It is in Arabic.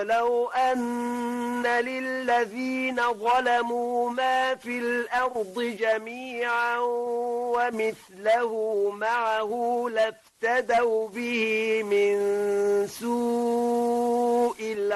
ولو أن للذين ظلموا ما في الأرض جميعا ومثله معه لافتدوا به من سوء